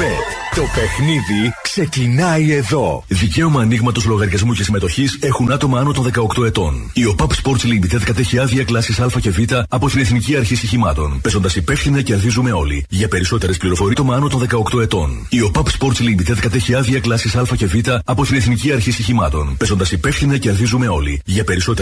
Bet. Το παιχνίδι ξεκινάει εδώ. Δικαίωμα ανοίγματος λογαριασμού και συμμετοχής έχουν άτομα άνω των 18 ετών. Η ΟΠΑΠ Sports Limited κατέχει άδεια κλάσης Α και Β από την Εθνική Αρχή Στοιχημάτων. Παίζοντας υπεύθυνα κερδίζουμε όλοι. Για περισσότερες πληροφορίες, άτομα άνω των 18 ετών. Η ΟΠΑΠ Sports Limited κατέχει άδεια κλάσης Α και Β από την Εθνική Αρχή Στοιχημάτων. Παίζοντας υπεύθυνα κερδίζουμε όλοι. Για περισσότερες